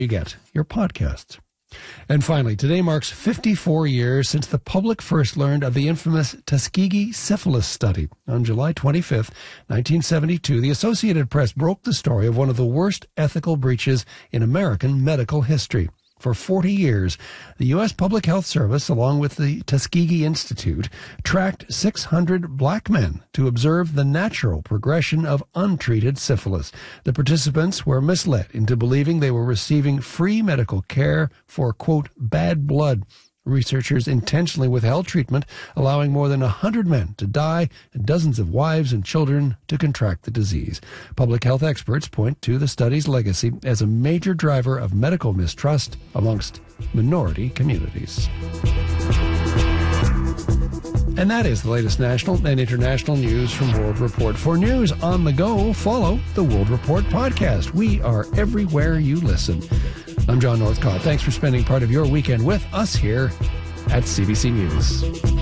you get your podcasts. And finally, today marks 54 years since the public first learned of the infamous Tuskegee syphilis study. On July 25th, 1972, the Associated Press broke the story of one of the worst ethical breaches in American medical history. For 40 years, the U.S. Public Health Service, along with the Tuskegee Institute, tracked 600 black men to observe the natural progression of untreated syphilis. The participants were misled into believing they were receiving free medical care for, quote, bad blood. Researchers intentionally withheld treatment, allowing more than 100 men to die and dozens of wives and children to contract the disease. Public health experts point to the study's legacy as a major driver of medical mistrust amongst minority communities. And that is the latest national and international news from World Report. For news on the go, follow the World Report podcast. We are everywhere you listen. I'm John Northcott. Thanks for spending part of your weekend with us here at CBC News.